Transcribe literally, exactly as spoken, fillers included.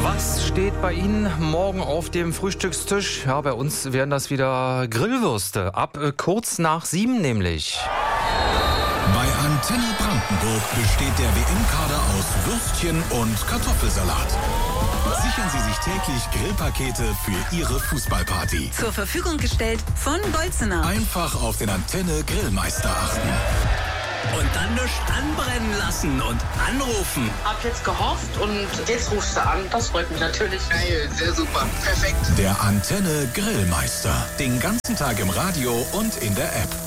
Was steht bei Ihnen morgen auf dem Frühstückstisch? Ja, bei uns wären das wieder Grillwürste. Ab äh, kurz nach sieben nämlich. Bei Antenne Brandenburg besteht der W M-Kader aus Würstchen und Kartoffelsalat. Sichern Sie sich täglich Grillpakete für Ihre Fußballparty. Zur Verfügung gestellt von Bolzener. Einfach auf den Antenne Grillmeister achten. Und dann nichts anbrennen lassen und anrufen. Hab jetzt gehofft und jetzt rufst du an. Das freut mich natürlich. Geil, sehr super, perfekt. Der Antenne Grillmeister. Den ganzen Tag im Radio und in der App.